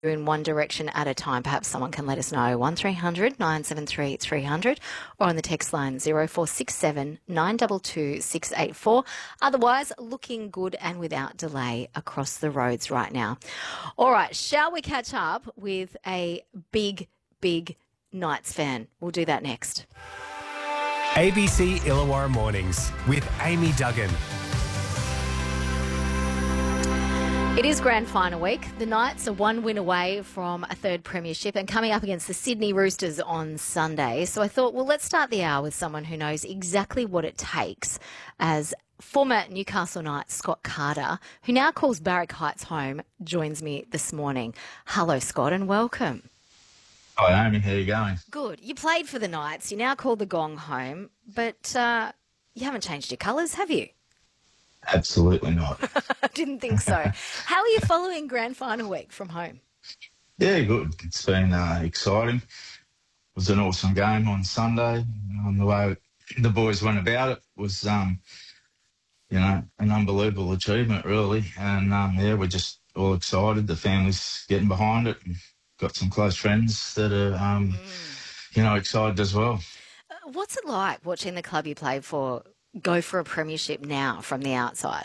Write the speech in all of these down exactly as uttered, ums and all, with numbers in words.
in one direction at a time. Perhaps someone can let us know. one three hundred nine seven three three hundred or on the text line zero four six seven nine two two six eight four. Otherwise, looking good and without delay across the roads right now. All right, shall we catch up with a big, big Knights fan? We'll do that next. A B C Illawarra Mornings with Amy Duggan. It is grand final week. The Knights are one win away from a third premiership and coming up against the Sydney Roosters on Sunday. So I thought, well, let's start the hour with someone who knows exactly what it takes as former Newcastle Knight Scott Carter, who now calls Barrack Heights home, joins me this morning. Hello, Scott, and welcome. Hi, Amy. How are you going? Good. You played for the Knights. You now call the Gong home, but uh, you haven't changed your colours, have you? Absolutely not. I didn't think so. How are you following grand final week from home? Yeah, good. It's been uh, exciting. It was an awesome game on Sunday. Um, the way the boys went about it was, um, you know, an unbelievable achievement, really. And, um, yeah, we're just all excited. The family's getting behind it. Got some close friends that are, um, mm. you know, excited as well. Uh, what's it like watching the club you played for go for a premiership now from the outside?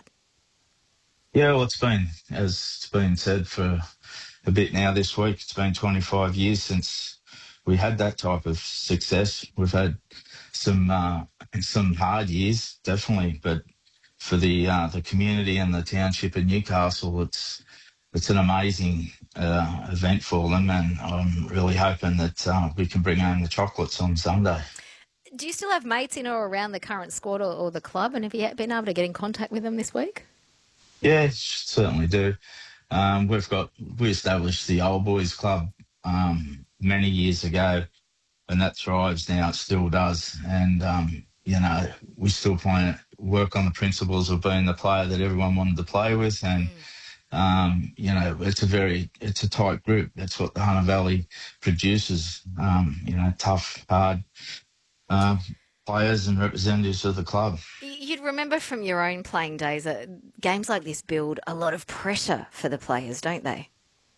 Yeah, well, it's been, as it's been said for a bit now this week, it's been twenty-five years since we had that type of success. We've had some uh, some hard years, definitely, but for the uh, the community and the township of Newcastle, it's it's an amazing uh, event for them, and I'm really hoping that uh, we can bring home the chocolates on Sunday. Do you still have mates in or around the current squad or, or the club, and have you been able to get in contact with them this week? Yeah, certainly do. Um, we've got we established the Old Boys Club um, many years ago, and that thrives now. It still does, and um, you know we still play, work on the principles of being the player that everyone wanted to play with, and mm. um, you know it's a very it's a tight group. That's what the Hunter Valley produces. Um, you know, tough, hard. Um, players and representatives of the club. You'd remember from your own playing days that games like this build a lot of pressure for the players, don't they?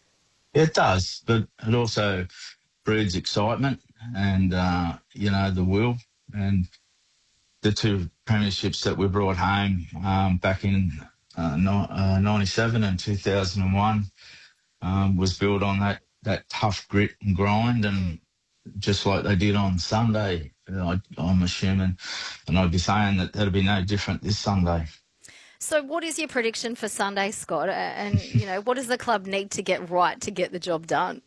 It does, but it also breeds excitement and, uh, you know, the will. And the two premierships that we brought home um, back in uh, no, uh, ninety-seven and two thousand one um, was built on that, that tough grit and grind, and just like they did on Sunday, I, I'm assuming, and I'd be saying that that'll be no different this Sunday. So what is your prediction for Sunday, Scott? And, you know, what does the club need to get right to get the job done?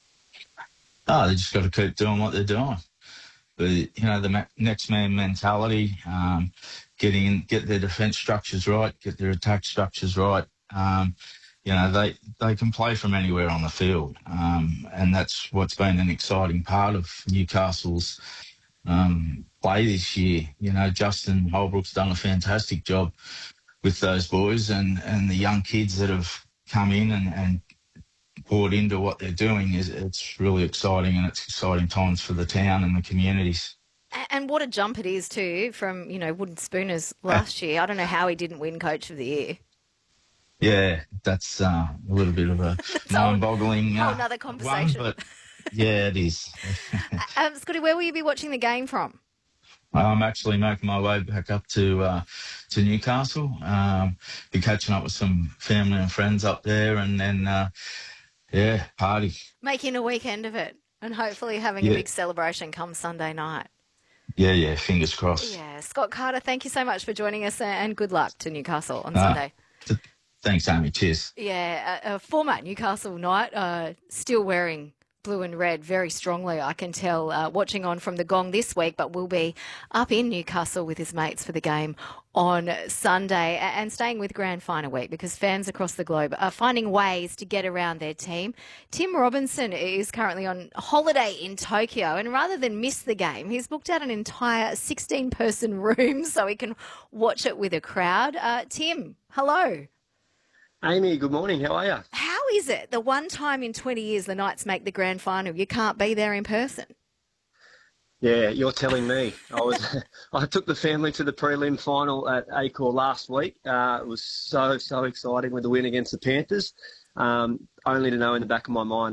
Oh, they just got to keep doing what they're doing. But, you know, the next man mentality, um, getting get their defence structures right, get their attack structures right. Um, you know, they, they can play from anywhere on the field. Um, and that's what's been an exciting part of Newcastle's um, play this year. You know, Justin Holbrook's done a fantastic job with those boys, and, and the young kids that have come in and, and poured into what they're doing. Is it's really exciting, and it's exciting times for the town and the communities. And what a jump it is too from, you know, Wooden Spooners last year. I don't know how he didn't win Coach of the Year. Yeah, that's uh, a little bit of a mind-boggling uh, whole another conversation. One, but yeah, it is. um, Scotty, where will you be watching the game from? I'm actually making my way back up to uh, to Newcastle. Um, be catching up with some family and friends up there, and then uh, yeah, party. Making a weekend of it, and hopefully having yeah. a big celebration come Sunday night. Yeah, yeah, fingers crossed. Yeah, Scott Carter, thank you so much for joining us, and good luck to Newcastle on uh, Sunday. Th- thanks, Amy. Cheers. Yeah, a, a former Newcastle Knight, uh, still wearing blue and red very strongly, I can tell, uh, watching on from the Gong this week, but will be up in Newcastle with his mates for the game on Sunday, and staying with grand final week because fans across the globe are finding ways to get around their team. Tim Robinson is currently on holiday in Tokyo, and rather than miss the game, he's booked out an entire sixteen person room so he can watch it with a crowd. Uh, Tim, hello. Amy, good morning. How are you? How is it the one time in twenty years the Knights make the grand final, you can't be there in person? Yeah, you're telling me. I was, I took the family to the prelim final at Accor last week. Uh, it was so, so exciting with the win against the Panthers. um, only to know in the back of my mind